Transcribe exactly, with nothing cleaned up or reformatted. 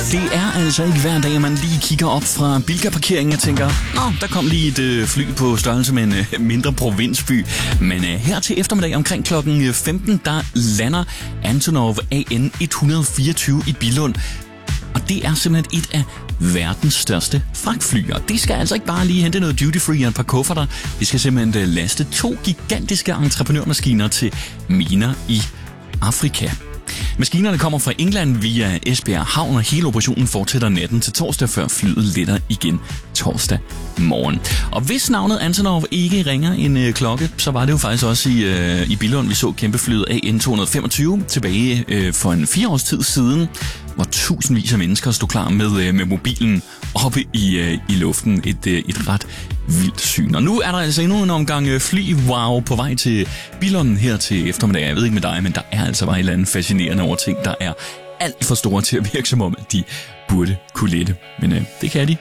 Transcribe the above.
Det er altså ikke hver dag, man lige kigger op fra Bilka-parkeringen og tænker, nå, der kom lige et øh, fly på størrelse med en øh, mindre provinsby. Men øh, her til eftermiddag omkring klokken femten, der lander Antonov A N et hundrede fireogtyve i Billund. Og det er simpelthen et af verdens største fragtfly. Og det skal altså ikke bare lige hente noget duty free og et par kufferter. Det skal simpelthen laste to gigantiske entreprenørmaskiner til miner i Afrika. Maskinerne kommer fra England via Esbjerg Havn, og hele operationen fortsætter natten til torsdag, før flyet letter igen torsdag morgen. Og hvis navnet Antonov ikke ringer en øh, klokke, så var det jo faktisk også i, øh, i Billund, vi så kæmpeflyet A N to hundrede femogtyve tilbage øh, for en fire års tid siden, hvor tusindvis af mennesker stod klar med, øh, med mobilen oppe i, øh, i luften. Et, øh, et ret vildt syn. Og nu er der altså endnu en omgang øh, fly-wow på vej til Billund her til eftermiddag. Jeg ved ikke med dig, men der er altså bare et eller andet fascinerende over ting, der er alt for store til at virke som om, at de burde kunne lette. Men øh, det kan de.